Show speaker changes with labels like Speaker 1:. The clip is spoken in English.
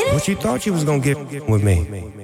Speaker 1: What you thought you was gonna get with me?